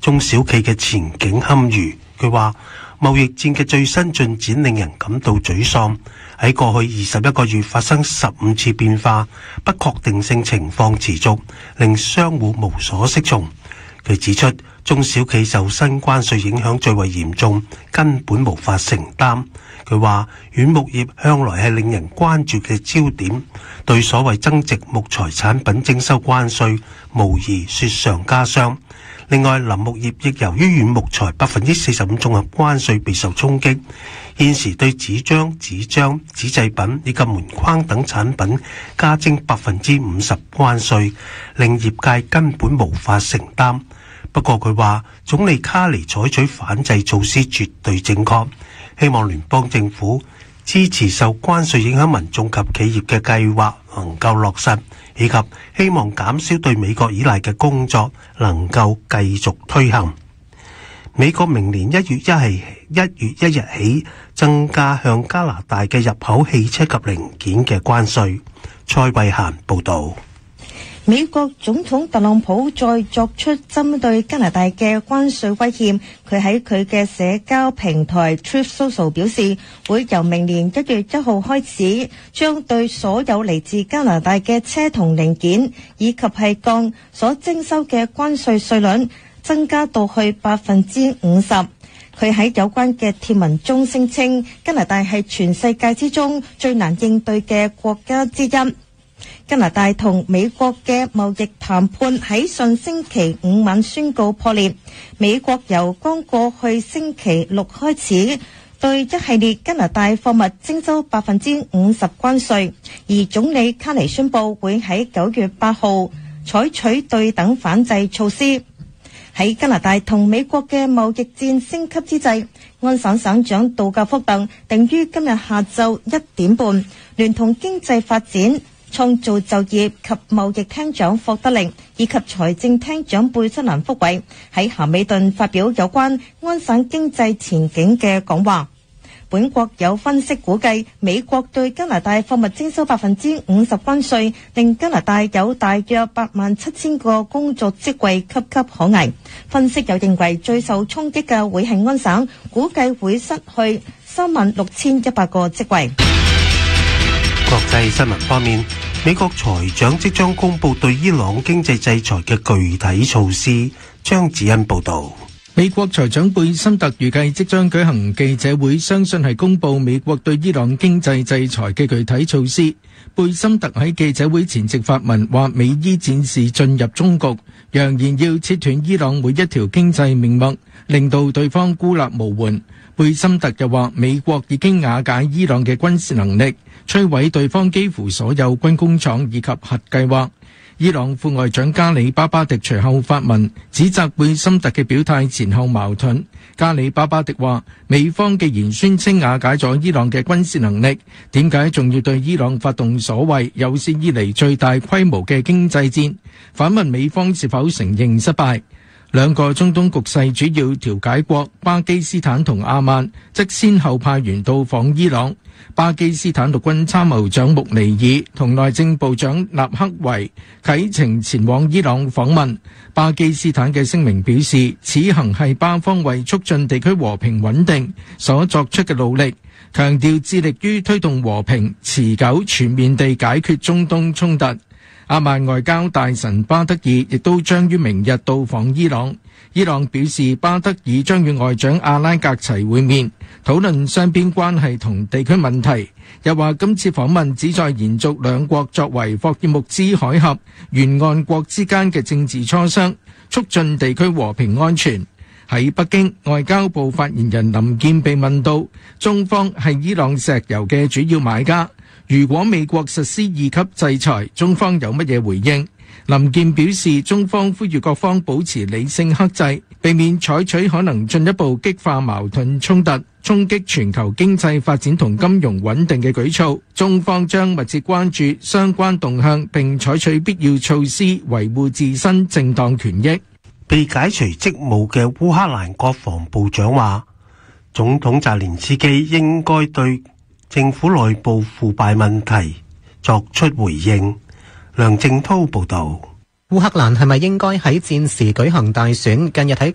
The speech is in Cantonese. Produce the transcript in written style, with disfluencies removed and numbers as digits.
中小企嘅前景堪虞。佢話貿易戰嘅最新進展令人感到沮喪，喺過去21個月發生15次變化，不確定性情況持續，令商戶無所適從。佢指出，中小企受新關稅影響最為嚴重，根本無法承擔。佢話軟木業向來係令人關注嘅焦點，對所謂增值木材產品徵收關稅無疑雪上加霜。另外，林木業亦由於軟木材45%綜合關稅備受衝擊，現時對紙張、紙製品以及門框等產品加徵50%關稅，令業界根本無法承擔。不過佢話，總理卡尼採取反制措施絕對正確，希望聯邦政府支持受關稅影響民眾及企業嘅計劃能夠落實，以及希望減少對美國依賴嘅工作能夠繼續推行。美國明年1月1日起增加向加拿大嘅入口汽車及零件嘅關稅。蔡慧嫻報導。 美國總統特朗普再作出針對加拿大嘅關稅威脅，佢喺佢嘅社交平台 Truth Social 表示，會由明年1月1號開始，將對所有嚟自加拿大嘅車同零件以及係鋼所徵收嘅關稅稅率增加到去50%。佢喺有關嘅貼文中聲稱，加拿大係全世界之中最難應對嘅國家之一。加拿大同美國嘅貿易談判喺上星期五晚宣告破裂。美國由剛過去星期六開始對一系列加拿大貨物徵收50%關稅，而總理卡尼宣布會喺9月8號採取對等反制措施。喺加拿大同美國嘅貿易戰升級之際，安省省長杜格福特定於今日下晝1點半，聯同經濟發展、創造就業及貿易廳長霍德寧以及財政廳長貝瑟蘭福偉喺咸美頓發表有關安省經濟前景嘅講話。本國有分析估計，美國對加拿大貨物徵收50%關稅，令加拿大有大約87000個工作職位岌岌可危。分析又認為，最受衝擊嘅會係安省，估計會失去36100個職位。 國際新聞方面，美國財長即將公布對伊朗經濟制裁嘅具體措施。張子欣報道。 美國財長貝森特預計即將舉行記者會，相信係公布美國對伊朗經濟制裁嘅具體措施。貝森特喺記者會前夕發文話，美伊戰事進入終局，揚言要切斷伊朗每一條經濟命脈，令到對方孤立無援。貝森特又話，美國已經瓦解伊朗嘅軍事能力，摧毀對方幾乎所有軍工廠以及核計劃。伊朗副外長加里巴巴迪隨後發文，指責貝森特嘅表態前後矛盾。加里巴巴迪話，美方既然宣稱瓦解咗伊朗嘅軍事能力，點解仲要對伊朗發動所謂有史以嚟最大規模嘅經濟戰？反問美方是否承認失敗？兩個中東局勢主要調解國巴基斯坦同阿曼則先後派員到訪伊朗。巴基斯坦陸軍參謀長穆尼爾同內政部長納克維啟程前往伊朗訪問。巴基斯坦嘅聲明表示，此行係巴方為促進地區和平穩定所作出嘅努力，強調致力於推動和平、持久、全面地解決中東衝突。阿曼外交大臣巴德爾亦都將於明日到訪伊朗。伊朗表示，巴德爾將與外長阿拉格齊會面，討論雙邊關係同地區問題。又話今次訪問旨在延續兩國作為霍爾木茲海峽沿岸國之間嘅政治磋商，促進地區和平安全。喺北京，外交部發言人林健被問到中方係伊朗石油嘅主要買家，如果美國實施2級制裁，中方有乜嘢回應？林健表示，中方呼籲各方保持理性克制，避免採取可能進一步激化矛盾衝突、衝擊全球經濟發展同金融穩定嘅舉措。中方將密切關注相關動向，並採取必要措施維護自身正當權益。 被解除職務嘅烏克蘭國防部長話，總統澤連斯基應該對政府內部腐敗問題作出回應。梁正濤報道。 烏克蘭係咪應該喺戰時舉行大選？近日喺